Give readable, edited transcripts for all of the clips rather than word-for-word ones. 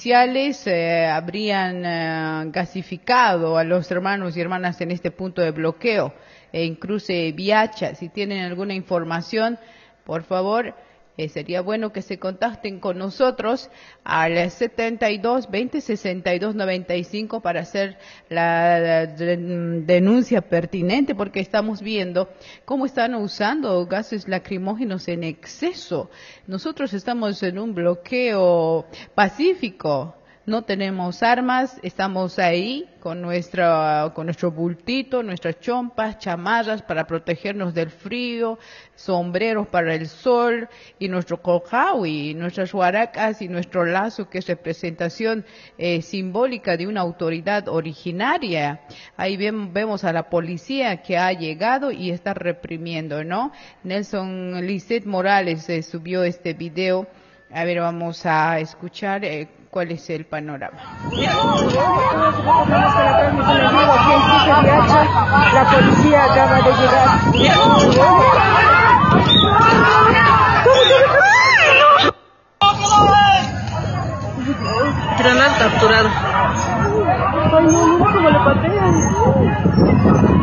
policiales habrían gasificado a los hermanos y hermanas en este punto de bloqueo en Cruce Viacha. Si tienen alguna información, por favor, sería bueno que se contacten con nosotros al 72 20 62 95 para hacer la denuncia pertinente, porque estamos viendo cómo están usando gases lacrimógenos en exceso. Nosotros estamos en un bloqueo pacífico. No tenemos armas, estamos ahí con nuestro bultito, nuestras chompas, chamarras para protegernos del frío, sombreros para el sol, y nuestro cojawi, nuestras huaracas y nuestro lazo, que es representación simbólica de una autoridad originaria. Ahí vemos a la policía que ha llegado y está reprimiendo, ¿no? Nelson Lisset Morales subió este video. A ver, vamos a escuchar cuál es el panorama. La policía acaba de llegar. Granada capturado. Ay, no, mira cómo le patean.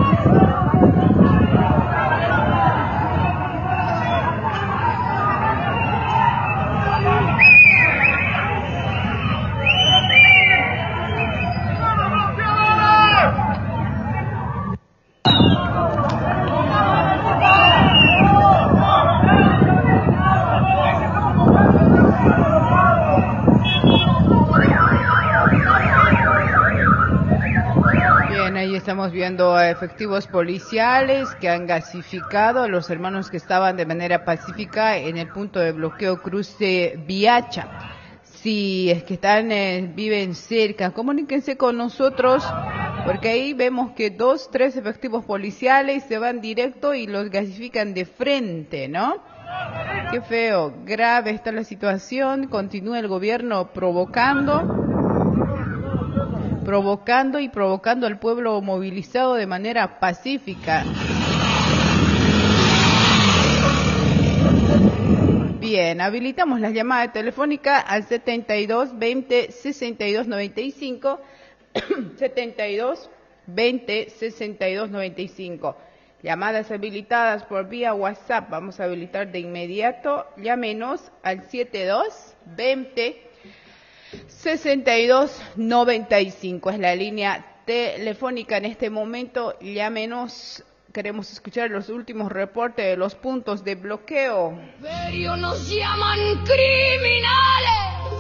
Ahí estamos viendo a efectivos policiales que han gasificado a los hermanos que estaban de manera pacífica en el punto de bloqueo Cruce Viacha. Si es que viven cerca, comuníquense con nosotros, porque ahí vemos que 2, 3 efectivos policiales se van directo y los gasifican de frente, ¿no? Qué feo, grave está la situación. Continúa el gobierno provocando al pueblo movilizado de manera pacífica. Bien, habilitamos la llamada telefónica al 72 20 62 95, 72 20 62 95. Llamadas habilitadas por vía WhatsApp. Vamos a habilitar de inmediato. Llámenos al 72 20 6295 es la línea telefónica en este momento. Llámenos, queremos escuchar los últimos reportes de los puntos de bloqueo. Pero nos llaman criminales,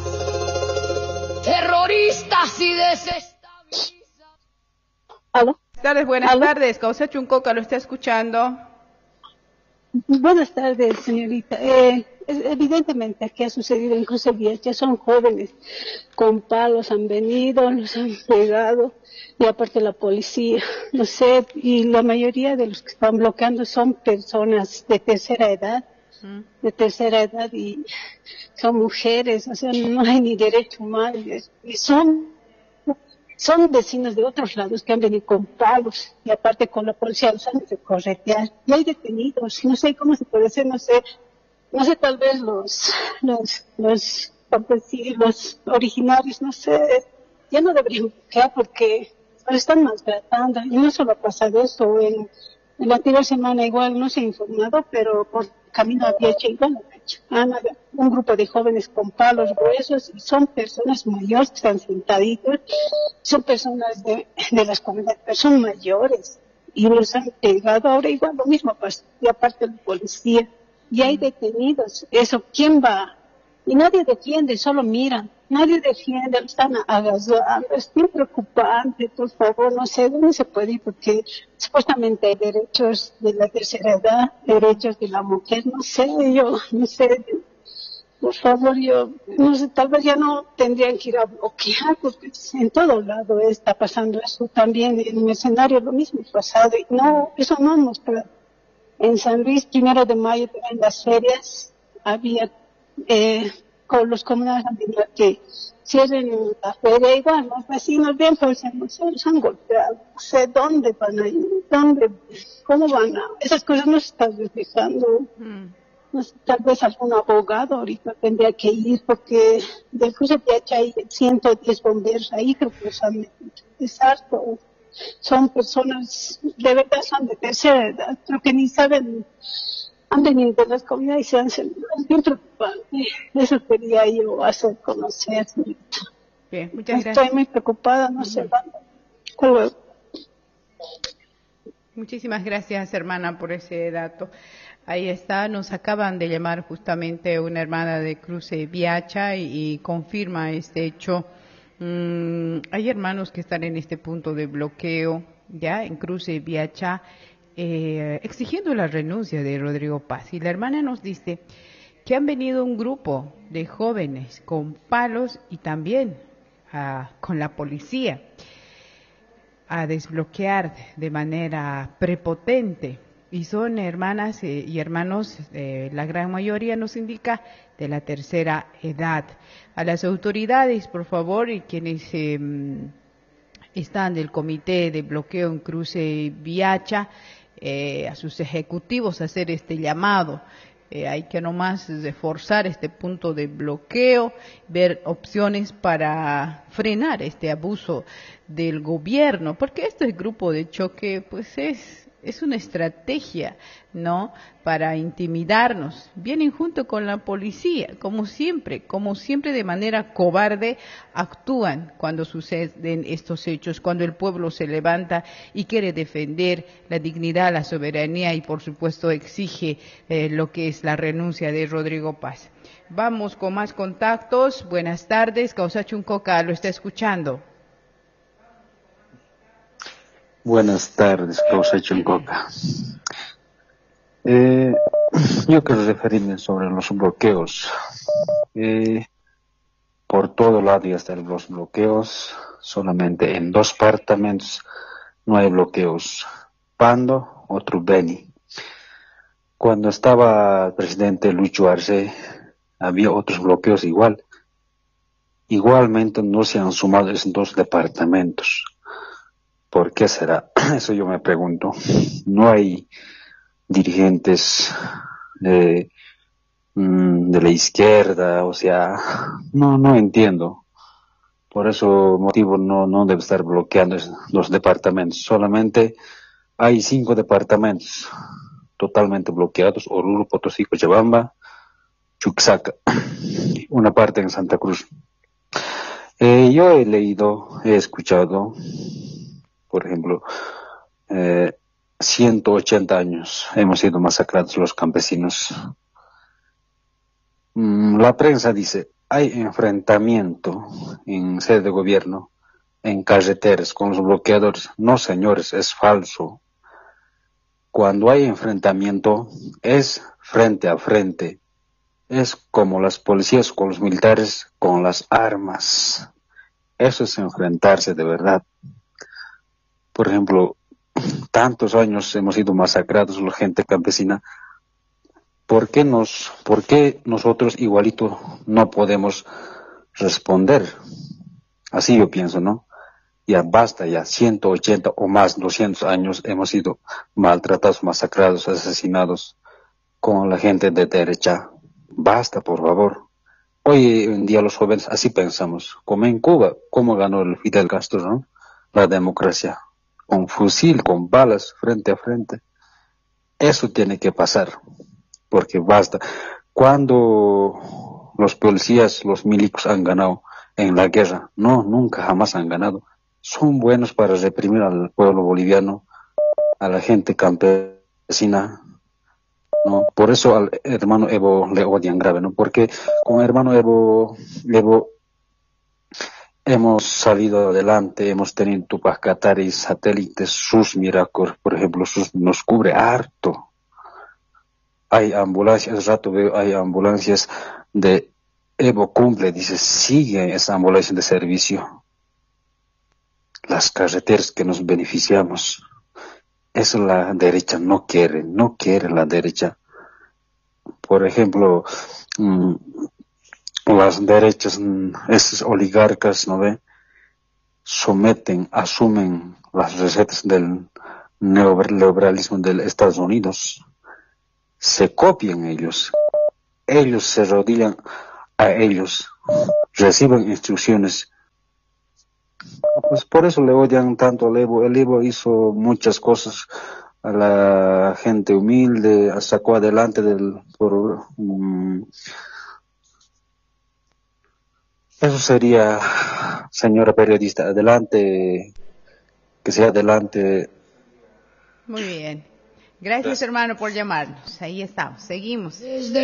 terroristas y desestabilizadores. ¿Aló? Buenas tardes, Causa Chuncoca, lo está escuchando. Buenas tardes, señorita. Evidentemente, aquí ha sucedido en Cruce Viacha, son jóvenes con palos, han venido, los han pegado, y aparte la policía, no sé, y la mayoría de los que están bloqueando son personas de tercera edad, y son mujeres, o sea, no hay ni derecho humano, y son vecinos de otros lados que han venido con palos, y aparte con la policía los han hecho corretear, y hay detenidos, no sé cómo se puede hacer, no sé, tal vez los originarios, no sé, ya no deberían bloquear porque los están maltratando, y no solo ha pasado eso, en la anterior semana igual no se ha informado, pero por camino a Viacha igual han habido un grupo de jóvenes con palos gruesos, y son personas mayores que están sentaditos, son personas de las comunidades, pero son mayores, y los han pegado. Ahora igual lo mismo pasa, y aparte la policía, y hay detenidos. Eso, ¿quién va? Y nadie defiende, solo miran, nadie defiende, lo están agasando. Es bien preocupante, por favor, no sé dónde se puede ir, porque supuestamente hay derechos de la tercera edad, derechos de la mujer, no sé, por favor, no sé, tal vez ya no tendrían que ir a bloquear, porque en todo lado está pasando eso. También en el escenario lo mismo pasado, y no, eso no nos puede. En San Luis, 1 de mayo, en las ferias, había, con los comunales han dicho que cierren la feria, igual los vecinos bien, pues los han golpeado. No sé dónde van a ir, cómo van a, esas cosas no se están reflejando. no sé, tal vez algún abogado ahorita tendría que ir porque de Cruz de Piacha hay 110 bomberos ahí, creo que los han metido. Es harto. Son personas, de verdad son de tercera edad, creo que ni saben, han venido de las comunidades y se han sentido. Es bien preocupante. Eso quería yo hacer conocer. Bien, muchas gracias. Estoy muy preocupada, no sé. Hasta luego. Muchísimas gracias, hermana, por ese dato. Ahí está, nos acaban de llamar justamente una hermana de Cruce Viacha y confirma este hecho. Hay hermanos que están en este punto de bloqueo, ya, en Cruce Viacha, exigiendo la renuncia de Rodrigo Paz. Y la hermana nos dice que han venido un grupo de jóvenes con palos y también con la policía a desbloquear de manera prepotente. Y son hermanas y hermanos, la gran mayoría nos indica, de la tercera edad. A las autoridades, por favor, y quienes están del comité de bloqueo en Cruce Viacha, a sus ejecutivos hacer este llamado. Hay que nomás reforzar este punto de bloqueo, ver opciones para frenar este abuso del gobierno, porque este grupo de choque pues es una estrategia, ¿no?, para intimidarnos. Vienen junto con la policía, como siempre de manera cobarde actúan cuando suceden estos hechos, cuando el pueblo se levanta y quiere defender la dignidad, la soberanía y por supuesto exige lo que es la renuncia de Rodrigo Paz. Vamos con más contactos. Buenas tardes, Causachuncoca lo está escuchando. Buenas tardes, Causachuncoca. Yo quiero referirme sobre los bloqueos. Por todo lado ya están los bloqueos, solamente en 2 departamentos no hay bloqueos. Pando, otro Beni. Cuando estaba el presidente Lucho Arce, había otros bloqueos igual. Igualmente no se han sumado esos 2 departamentos. ¿Por qué será? Eso yo me pregunto. No hay dirigentes de la izquierda, o sea, no entiendo. Por eso motivo no debe estar bloqueando los departamentos. Solamente hay 5 departamentos totalmente bloqueados: Oruro, Potosí, Cochabamba, Chuquisaca, una parte en Santa Cruz. Yo he escuchado, por ejemplo, 180 años hemos sido masacrados los campesinos. La prensa dice, hay enfrentamiento en sede de gobierno, en carreteras, con los bloqueadores. No, señores, es falso. Cuando hay enfrentamiento, es frente a frente. Es como las policías con los militares, con las armas. Eso es enfrentarse de verdad. Por ejemplo, tantos años hemos sido masacrados la gente campesina. ¿Por qué nosotros igualito no podemos responder? Así yo pienso, ¿no? Ya basta, ya 180 o más, 200 años hemos sido maltratados, masacrados, asesinados con la gente de derecha. Basta, por favor. Hoy en día los jóvenes así pensamos, como en Cuba, cómo ganó el Fidel Castro, ¿no?, la democracia, con fusil, con balas, frente a frente. Eso tiene que pasar, porque basta. Cuando los policías, los milicos han ganado en la guerra, no, nunca jamás han ganado. Son buenos para reprimir al pueblo boliviano, a la gente campesina, ¿no? Por eso al hermano Evo le odian grave, ¿no? Porque con hermano Evo hemos salido adelante, hemos tenido Tupac Katari, satélites, sus Miracor, por ejemplo, sus nos cubre harto. Hay ambulancias, hace rato veo, hay ambulancias de Evo Cumple, dice, sigue esa ambulancia de servicio. Las carreteras que nos beneficiamos. Eso la derecha no quiere la derecha. Por ejemplo, las derechas, esos oligarcas, ¿no ve?, asumen las recetas del neoliberalismo de Estados Unidos. Se copian ellos. ellos se arrodillan a ellos, reciben instrucciones. Pues por eso le odian tanto al Evo. El Evo hizo muchas cosas a la gente humilde, sacó adelante eso sería, señora periodista, adelante, que sea adelante. Muy bien. Gracias, hermano, por llamarnos. Ahí estamos. Seguimos.